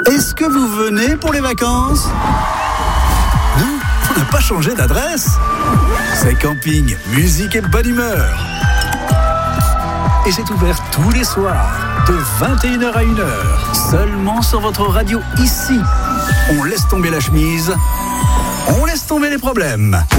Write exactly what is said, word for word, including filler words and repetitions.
Est-ce que vous venez pour les vacances ? Non, on n'a pas changé d'adresse. C'est camping, musique et bonne humeur. Et c'est ouvert tous les soirs, de vingt et une heures à une heure, seulement sur votre radio ici. On laisse tomber la chemise, on laisse tomber les problèmes.